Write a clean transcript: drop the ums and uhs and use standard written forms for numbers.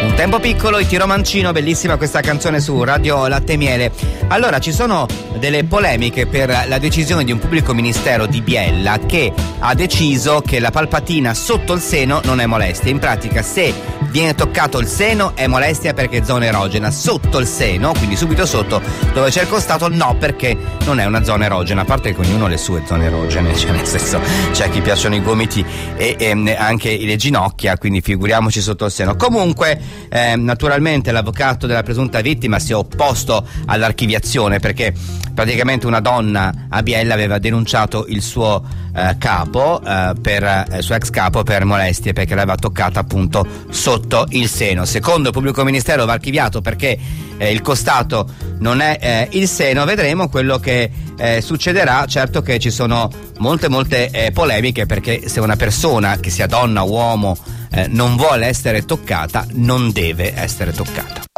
Un tempo piccolo, Itiro Mancino, bellissima questa canzone su Radio Latte e Miele. Allora, ci sono delle polemiche per la decisione di un pubblico ministero di Biella che ha deciso che la palpatina sotto il seno non è molestia. In pratica, se viene toccato il seno è molestia perché è zona erogena, sotto il seno, quindi subito sotto dove c'è il costato, no, perché non è una zona erogena, a parte che ognuno ha le sue zone erogene, cioè nel senso c'è chi piacciono i gomiti e anche le ginocchia, quindi figuriamoci sotto il seno. Comunque naturalmente l'avvocato della presunta vittima si è opposto all'archiviazione, perché praticamente una donna a Biella aveva denunciato il suo capo il suo ex capo per molestie, perché l'aveva toccata appunto sotto il seno. Secondo il pubblico ministero va archiviato perché il costato non è il seno. Vedremo quello che succederà. Certo che ci sono molte polemiche, perché se una persona, che sia donna o uomo, non vuole essere toccata, non deve essere toccata.